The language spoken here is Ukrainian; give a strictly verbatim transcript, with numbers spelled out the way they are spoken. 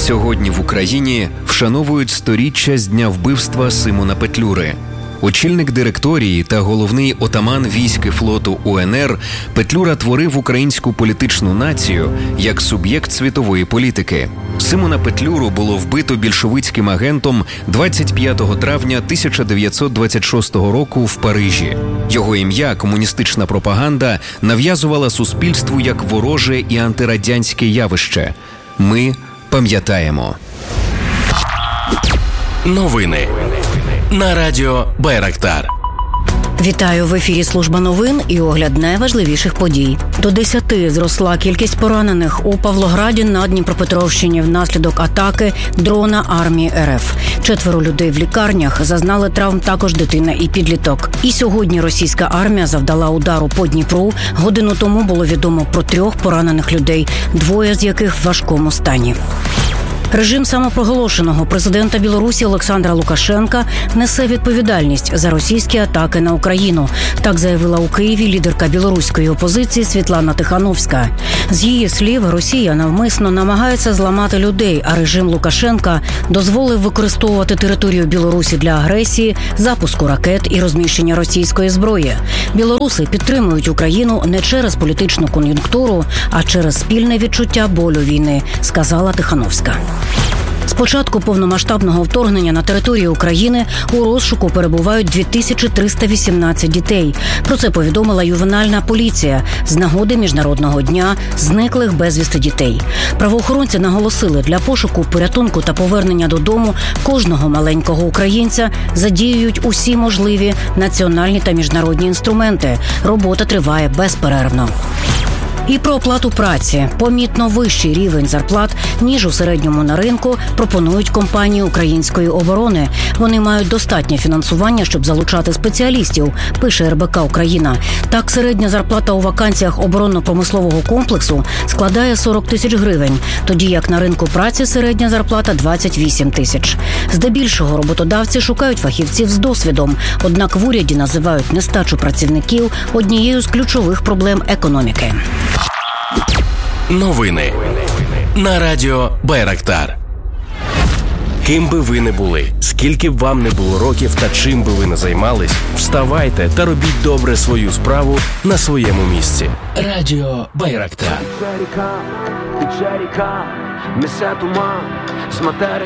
Сьогодні в Україні вшановують сторіччя з дня вбивства Симона Петлюри. Очільник директорії та головний отаман військ і флоту УНР, Петлюра творив українську політичну націю як суб'єкт світової політики. Симона Петлюру було вбито більшовицьким агентом двадцять п'ятого травня тисяча дев'ятсот двадцять шостого року в Парижі. Його ім'я комуністична пропаганда нав'язувала суспільству як вороже і антирадянське явище. Ми пам'ятаємо. Новини на радіо Байрактар. Вітаю, в ефірі служба новин і огляд найважливіших подій. До десяти зросла кількість поранених у Павлограді на Дніпропетровщині внаслідок атаки дрона армії РФ. Четверо людей в лікарнях, зазнали травм також дитина і підліток. І сьогодні російська армія завдала удару по Дніпру. Годину тому було відомо про трьох поранених людей, двоє з яких в важкому стані. Режим самопроголошеного президента Білорусі Олександра Лукашенка несе відповідальність за російські атаки на Україну. Так заявила у Києві лідерка білоруської опозиції Світлана Тихановська. З її слів, Росія навмисно намагається зламати людей, а режим Лукашенка дозволив використовувати територію Білорусі для агресії, запуску ракет і розміщення російської зброї. Білоруси підтримують Україну не через політичну кон'юнктуру, а через спільне відчуття болю війни, сказала Тихановська. З початку повномасштабного вторгнення на територію України у розшуку перебувають дві тисячі триста вісімнадцять дітей. Про це повідомила ювенальна поліція з нагоди Міжнародного дня зниклих безвісти дітей. Правоохоронці наголосили, для пошуку, порятунку та повернення додому кожного маленького українця задіюють усі можливі національні та міжнародні інструменти. Робота триває безперервно. І про оплату праці. Помітно вищий рівень зарплат, ніж у середньому на ринку, пропонують компанії української оборони. Вони мають достатнє фінансування, щоб залучати спеціалістів, пише ер бе ка Україна. Так, середня зарплата у вакансіях оборонно-промислового комплексу складає сорок тисяч гривень, тоді як на ринку праці середня зарплата двадцять вісім тисяч. Здебільшого роботодавці шукають фахівців з досвідом, однак в уряді називають нестачу працівників однією з ключових проблем економіки. Новини на радіо Байрактар. Ким би ви не були, скільки б вам не було років та чим би ви не займались, вставайте та робіть добре свою справу на своєму місці. Радіо Байрактар.